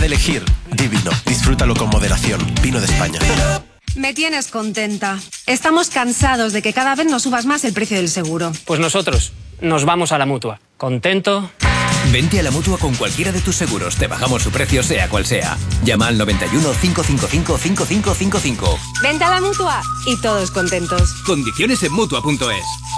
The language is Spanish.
elegir, divino. Disfrútalo con moderación. Vino de España. Me tienes contenta. Estamos cansados de que cada vez nos subas más el precio del seguro. Pues nosotros nos vamos a la Mutua. ¿Contento? Vente a la Mutua con cualquiera de tus seguros. Te bajamos su precio sea cual sea. Llama al 91 555 5555. Vente a la Mutua y todos contentos. Condiciones en Mutua.es.